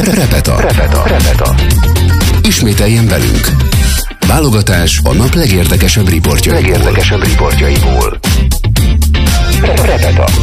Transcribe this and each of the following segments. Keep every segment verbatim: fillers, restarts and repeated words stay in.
Repeta. Repeta. Repeta. Ismételjen velünk. Válogatás a nap legérdekesebb riportjaiból. Legérdekesebb riportjaiból. Repeta.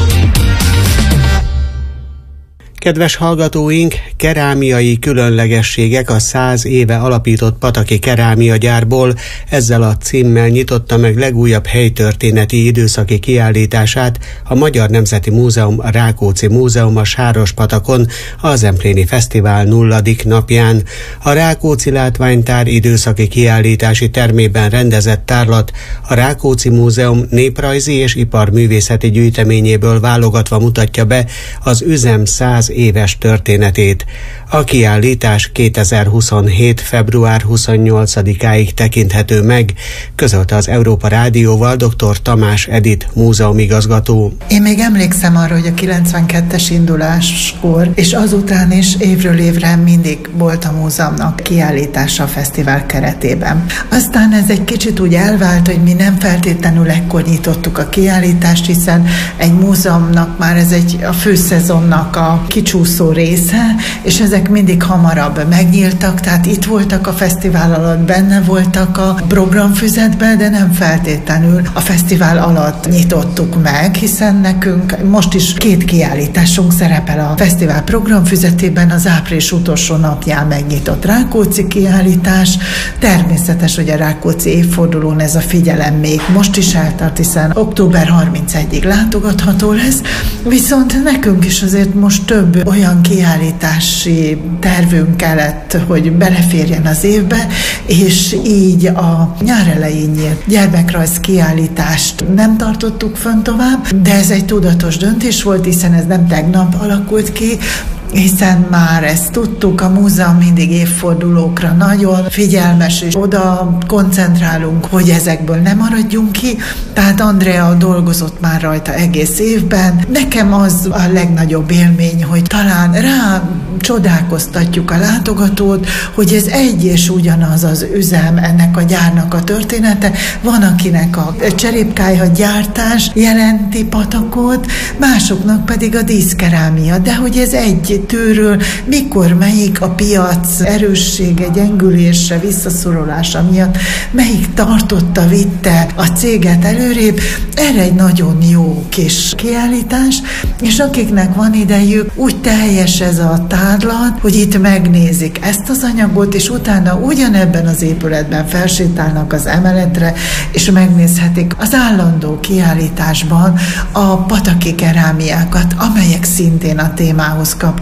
Kedves hallgatóink, kerámiai különlegességek a száz éve alapított Pataki Kerámiagyárból, ezzel a címmel nyitotta meg legújabb helytörténeti időszaki kiállítását a Magyar Nemzeti Múzeum a Rákóczi Múzeum a Sárospatakon a Zempléni Fesztivál nulladik napján. A Rákóczi Látványtár időszaki kiállítási termében rendezett tárlat a Rákóczi Múzeum néprajzi és iparművészeti gyűjteményéből válogatva mutatja be az üzem száz éves történetét. A kiállítás kétezer-huszonhét. február huszonnyolcadikáig tekinthető meg, közölte az Európa Rádióval dr. Tamás Edith múzeumigazgató. Én még emlékszem arra, hogy a kilencvenkettes induláskor, és azután is évről évre mindig volt a múzeumnak kiállítása a fesztivál keretében. Aztán ez egy kicsit úgy elvált, hogy mi nem feltétlenül ekkor nyitottuk a kiállítást, hiszen egy múzeumnak már ez egy a főszezonnak a kicsúszó része, és ezek mindig hamarabb megnyíltak, tehát itt voltak a fesztivál alatt, benne voltak a programfüzetben, de nem feltétlenül a fesztivál alatt nyitottuk meg, hiszen nekünk most is két kiállításunk szerepel a fesztivál programfüzetében, az április utolsó napján megnyitott Rákóczi kiállítás. Természetes, hogy a Rákóczi évfordulón ez a figyelem még most is eltart, hiszen október harmincegyedikéig látogatható lesz, viszont nekünk is azért most több olyan kiállítási tervünk kellett, hogy beleférjen az évbe, és így a nyár elején nyílt gyermekrajz kiállítást nem tartottuk fönn tovább, de ez egy tudatos döntés volt, hiszen ez nem tegnap alakult ki, hiszen már ezt tudtuk, a múzeum mindig évfordulókra nagyon figyelmes, és oda koncentrálunk, hogy ezekből nem maradjunk ki, tehát Andrea dolgozott már rajta egész évben. Nekem az a legnagyobb élmény, hogy talán rá csodálkoztatjuk a látogatót, hogy ez egy és ugyanaz az üzem, ennek a gyárnak a története. Van, akinek a cserépkályha gyártás jelenti Patakot, másoknak pedig a díszkerámia, de hogy ez egy tőről, mikor melyik a piac erőssége, gyengülése, visszaszorulása miatt, melyik tartotta, vitte a céget előrébb, erre egy nagyon jó kis kiállítás, és akiknek van idejük, úgy teljes ez a tárlat, hogy itt megnézik ezt az anyagot, és utána ugyanebben az épületben felsétálnak az emeletre, és megnézhetik az állandó kiállításban a pataki kerámiákat, amelyek szintén a témához kapcsolódnak.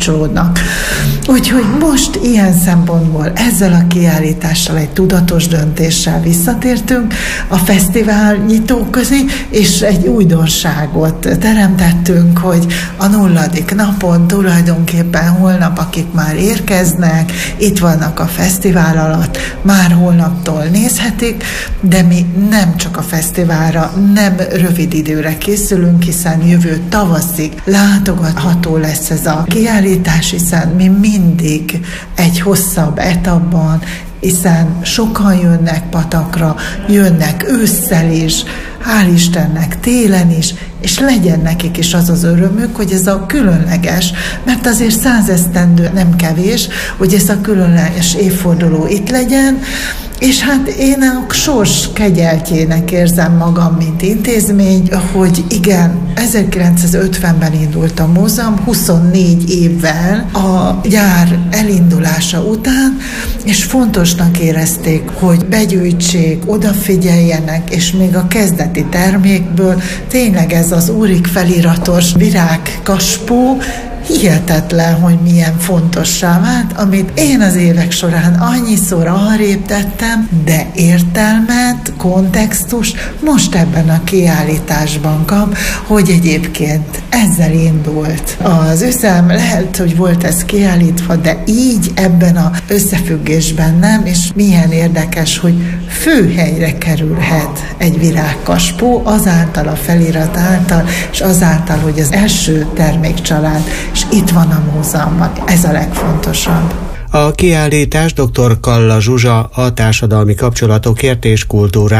Úgyhogy most ilyen szempontból ezzel a kiállítással egy tudatos döntéssel visszatértünk a fesztivál nyitók közé, és egy újdonságot teremtettünk, hogy a nulladik napon tulajdonképpen holnap, akik már érkeznek, itt vannak a fesztivál alatt, már holnaptól nézhetik, de mi nem csak a fesztiválra, nem rövid időre készülünk, hiszen jövő tavaszig látogatható lesz ez a kiállítás, hiszen mi mindig egy hosszabb etapban, hiszen sokan jönnek Patakra, jönnek ősszel is, hál' Istennek télen is, és legyen nekik is az az örömük, hogy ez a különleges, mert azért százesztendő nem kevés, hogy ez a különleges évforduló itt legyen, és hát én a sors kegyeltjének érzem magam, mint intézmény, hogy igen, ezerkilencszázötvenben indult a múzeum, huszonnégy évvel a gyár elindulása után, és fontosnak érezték, hogy begyűjtsék, odafigyeljenek, és még a kezdeti termékből tényleg ez az úrik feliratos virágkaspó, hihetetlen, hogy milyen fontossá vált, amit én az évek során annyiszor arrébb tettem, de értelmet, kontextust most ebben a kiállításban kap, hogy egyébként ezzel indult az üzem. Lehet, hogy volt ez kiállítva, de így ebben az összefüggésben nem, és milyen érdekes, hogy főhelyre kerülhet egy virágkaspó azáltal, a felirat által, és azáltal, hogy az első termékcsalád, és itt van a múzeumban. Ez a legfontosabb. A kiállítás dr. Kalla Zsuzsa, a társadalmi kapcsolatokért és kultúrák